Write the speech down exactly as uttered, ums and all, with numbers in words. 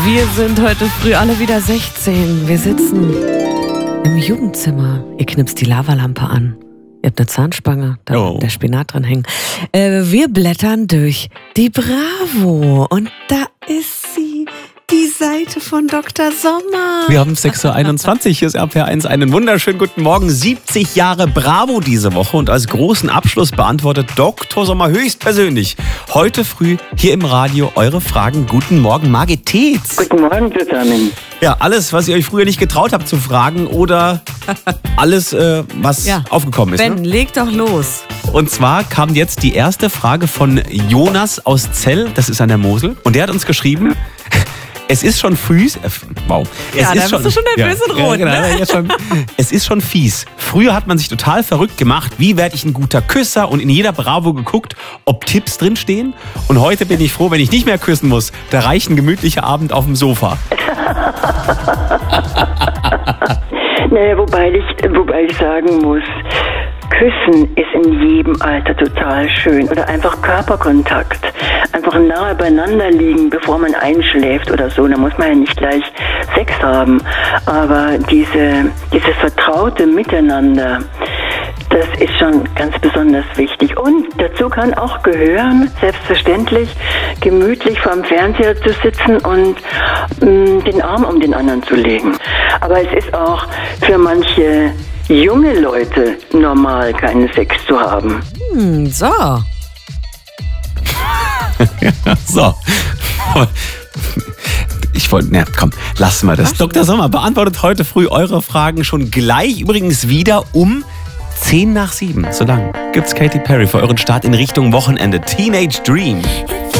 Wir sind heute früh alle wieder sechzehn. Wir sitzen im Jugendzimmer. Ihr knipst die Lavalampe an. Ihr habt eine Zahnspange, da oh. der Spinat dran hängen. Äh, wir blättern durch die Bravo. Und da ist sie, die Seite von Doktor Sommer. Wir haben sechs Uhr einundzwanzig, hier ist R P R eins. Einen wunderschönen guten Morgen. siebzig Jahre Bravo diese Woche. Und als großen Abschluss beantwortet Doktor Sommer höchstpersönlich heute früh hier im Radio eure Fragen. Guten Morgen, Margit Tetz. Guten Morgen zusammen. Ja, alles, was ihr euch früher nicht getraut habt zu fragen oder alles, äh, was Ja. aufgekommen ist. Ben, Ne? leg doch los. Und zwar kam jetzt die erste Frage von Jonas aus Zell, das ist an der Mosel. Und der hat uns geschrieben, es ist schon fies. Äh, wow. Es Ja, ist da bist du schon nervös und rot, Ja, genau, ne? jetzt schon. Es ist schon fies. Früher hat man sich total verrückt gemacht, wie werde ich ein guter Küsser, und in jeder Bravo geguckt, ob Tipps drinstehen. Und heute bin ich froh, wenn ich nicht mehr küssen muss. Da reicht ein gemütlicher Abend auf dem Sofa. Naja, wobei ich, wobei ich sagen muss, Küssen ist in jedem Alter total schön. Oder einfach Körperkontakt. Einfach nahe beieinander liegen, bevor man einschläft oder so. Da muss man ja nicht gleich Sex haben. Aber diese, dieses vertraute Miteinander, das ist schon ganz besonders wichtig. Und dazu kann auch gehören, selbstverständlich, gemütlich vorm Fernseher zu sitzen und mh, den Arm um den anderen zu legen. Aber es ist auch für manche junge Leute normal, keinen Sex zu haben. Hm, so. So. Ich wollte, na komm, lassen wir das. Doktor Sommer beantwortet heute früh eure Fragen schon gleich. Übrigens wieder um zehn nach sieben. So lang gibt's Katy Perry für euren Start in Richtung Wochenende. Teenage Dream.